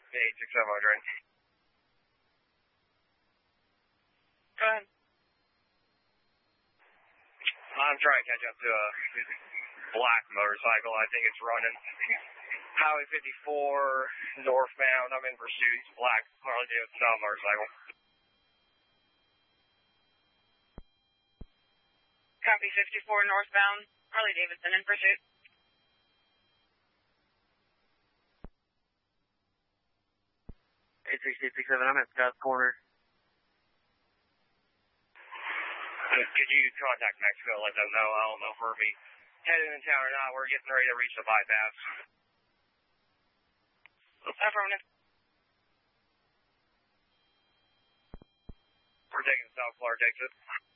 86700. Go ahead. I'm trying to catch up to a black motorcycle. I think it's running Highway 54 northbound. I'm in pursuit. It's black Harley-Davidson style motorcycle. Copy 54 northbound, Harley-Davidson in pursuit. I'm at Scott's Corner. Could you contact Mexico, let them know? I don't know if we're be heading in town or not. We're getting ready to reach the bypass. Affirmative. We're taking South Clark exit.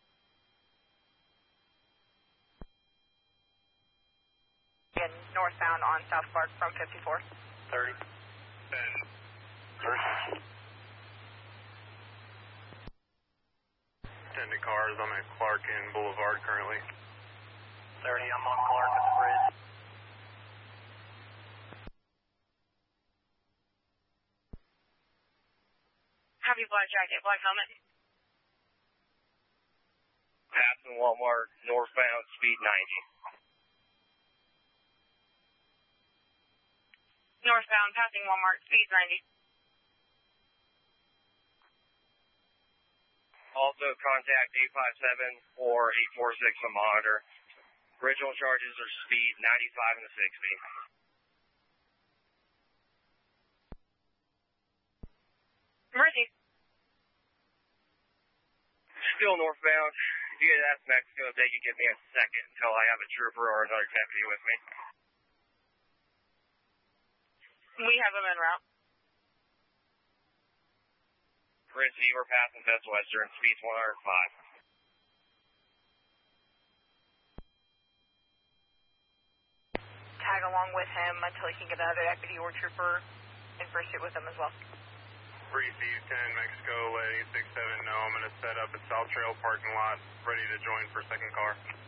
Northbound on South Clark from 54. 30. 10 cars. I'm at Clark and Boulevard currently. 30, I'm on Clark at the bridge. Copy black jacket, black helmet. Passing Walmart, northbound, speed 90. Northbound, passing Walmart, speed 90. Also contact 857 or 846 to monitor. Original charges are speed 95 and the 60. Mercy. Still northbound. If you could ask Mexico if they could give me a second until I have a trooper or another deputy with me. We have them en route. Rincy, we're passing Best Western, speed's 105. Tag along with him until he can get another deputy or trooper in pursuit with him as well. Receive 10 Mexico, let 867 know I'm going to set up at South Trail parking lot, ready to join for second car.